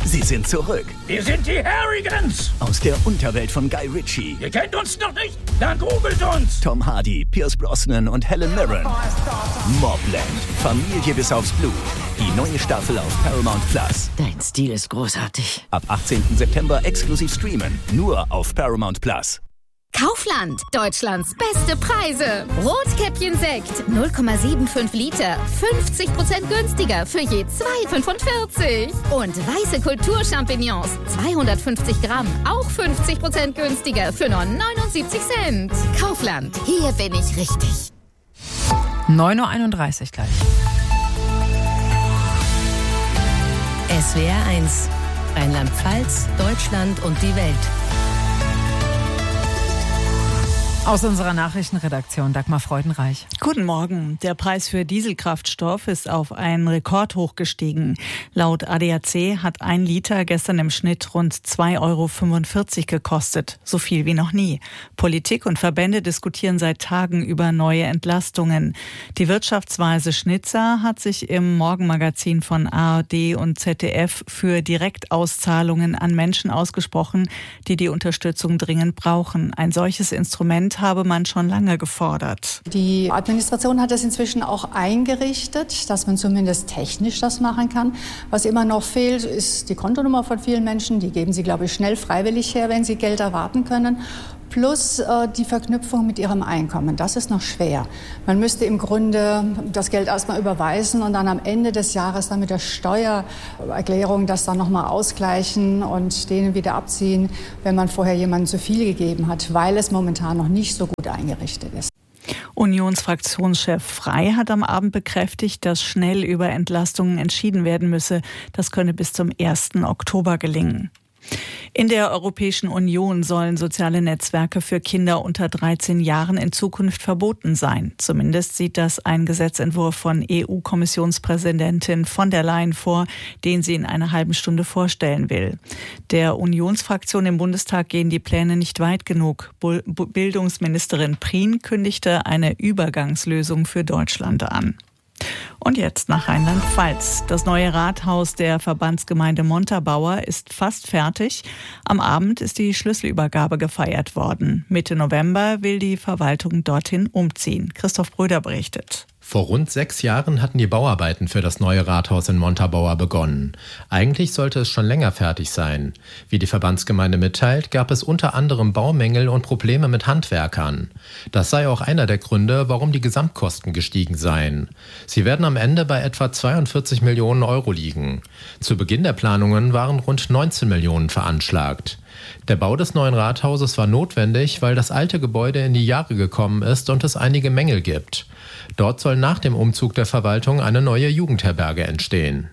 Sie sind zurück. Wir sind die Harrigans. Aus der Unterwelt von Guy Ritchie. Ihr kennt uns noch nicht? Dann googelt uns. Tom Hardy, Pierce Brosnan und Helen Mirren. Mobland. Familie bis aufs Blut. Die neue Staffel auf Paramount Plus. Dein Stil ist großartig. Ab 18. September exklusiv streamen. Nur auf Paramount Plus. Kaufland. Deutschlands beste Preise. Rotkäppchen-Sekt. 0,75 Liter. 50% günstiger für je 2,45. Und weiße Kulturchampignons. 250 Gramm. Auch 50% günstiger für nur 79 Cent. Kaufland. Hier bin ich richtig. 9.31 Uhr gleich. SWR 1. Rheinland-Pfalz, Deutschland und die Welt. Aus unserer Nachrichtenredaktion, Dagmar Freudenreich. Guten Morgen. Der Preis für Dieselkraftstoff ist auf einen Rekordhoch gestiegen. Laut ADAC hat 1 Liter gestern im Schnitt rund 2,45 € gekostet. So viel wie noch nie. Politik und Verbände diskutieren seit Tagen über neue Entlastungen. Die Wirtschaftsweise Schnitzer hat sich im Morgenmagazin von ARD und ZDF für Direktauszahlungen an Menschen ausgesprochen, die die Unterstützung dringend brauchen. Ein solches Instrument habe man schon lange gefordert. Die Administration hat es inzwischen auch eingerichtet, dass man zumindest technisch das machen kann. Was immer noch fehlt, ist die Kontonummer von vielen Menschen. Die geben sie, glaube ich, schnell freiwillig her, wenn sie Geld erwarten können. Plus die Verknüpfung mit ihrem Einkommen. Das ist noch schwer. Man müsste im Grunde das Geld erstmal überweisen und dann am Ende des Jahres dann mit der Steuererklärung das dann nochmal ausgleichen und denen wieder abziehen, wenn man vorher jemandem zu viel gegeben hat, weil es momentan noch nicht so gut eingerichtet ist. Unionsfraktionschef Frey hat am Abend bekräftigt, dass schnell über Entlastungen entschieden werden müsse. Das könne bis zum 1. Oktober gelingen. In der Europäischen Union sollen soziale Netzwerke für Kinder unter 13 Jahren in Zukunft verboten sein. Zumindest sieht das ein Gesetzentwurf von EU-Kommissionspräsidentin von der Leyen vor, den sie in einer halben Stunde vorstellen will. Der Unionsfraktion im Bundestag gehen die Pläne nicht weit genug. Bildungsministerin Prien kündigte eine Übergangslösung für Deutschland an. Und jetzt nach Rheinland-Pfalz. Das neue Rathaus der Verbandsgemeinde Montabaur ist fast fertig. Am Abend ist die Schlüsselübergabe gefeiert worden. Mitte November will die Verwaltung dorthin umziehen. Christoph Bröder berichtet. Vor rund 6 Jahren hatten die Bauarbeiten für das neue Rathaus in Montabaur begonnen. Eigentlich sollte es schon länger fertig sein. Wie die Verbandsgemeinde mitteilt, gab es unter anderem Baumängel und Probleme mit Handwerkern. Das sei auch einer der Gründe, warum die Gesamtkosten gestiegen seien. Sie werden am Ende bei etwa 42 Millionen Euro liegen. Zu Beginn der Planungen waren rund 19 Millionen veranschlagt. Der Bau des neuen Rathauses war notwendig, weil das alte Gebäude in die Jahre gekommen ist und es einige Mängel gibt. Dort soll nach dem Umzug der Verwaltung eine neue Jugendherberge entstehen.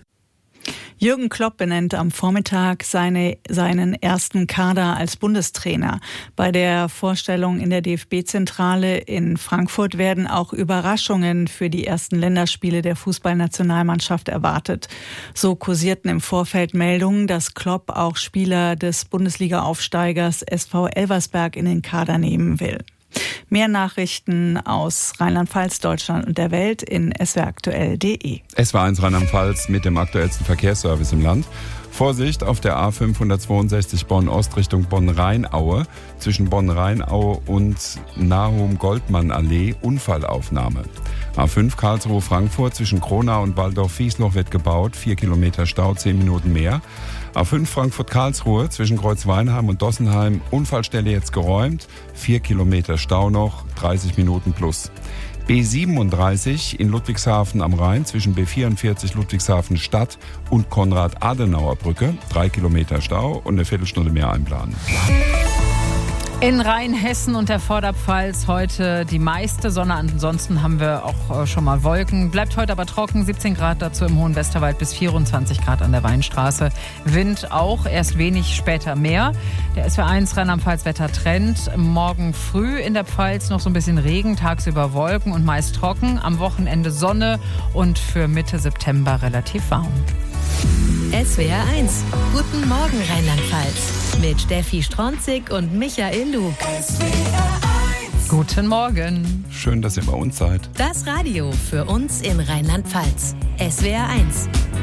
Jürgen Klopp benennt am Vormittag seinen ersten Kader als Bundestrainer. Bei der Vorstellung in der DFB-Zentrale in Frankfurt werden auch Überraschungen für die ersten Länderspiele der Fußballnationalmannschaft erwartet. So kursierten im Vorfeld Meldungen, dass Klopp auch Spieler des Bundesliga-Aufsteigers SV Elversberg in den Kader nehmen will. Mehr Nachrichten aus Rheinland-Pfalz, Deutschland und der Welt in swraktuell.de. SWR1 Rheinland-Pfalz mit dem aktuellsten Verkehrsservice im Land. Vorsicht auf der A562 Bonn-Ost Richtung Bonn-Rheinaue. Zwischen Bonn-Rheinaue und Nahum-Goldmann-Allee Unfallaufnahme. A5 Karlsruhe-Frankfurt zwischen Kronau und Waldorf-Wiesloch wird gebaut. 4 Kilometer Stau, 10 Minuten mehr. A5 Frankfurt-Karlsruhe zwischen Kreuzweinheim und Dossenheim. Unfallstelle jetzt geräumt. 4 Kilometer Stau noch, 30 Minuten plus. B37 in Ludwigshafen am Rhein zwischen B44 Ludwigshafen Stadt und Konrad-Adenauer-Brücke. 3 Kilometer Stau und eine Viertelstunde mehr einplanen. In Rheinhessen und der Vorderpfalz heute die meiste Sonne. Ansonsten haben wir auch schon mal Wolken. Bleibt heute aber trocken. 17 Grad dazu im Hohen Westerwald bis 24 Grad an der Weinstraße. Wind auch, erst wenig später mehr. Der SWR1 Rheinland-Pfalz-Wettertrend. Morgen früh in der Pfalz noch so ein bisschen Regen, tagsüber Wolken und meist trocken. Am Wochenende Sonne und für Mitte September relativ warm. SWR 1. Guten Morgen Rheinland-Pfalz. Mit Steffi Stronzig und Michael Lug. Guten Morgen. Schön, dass ihr bei uns seid. Das Radio für uns in Rheinland-Pfalz. SWR 1.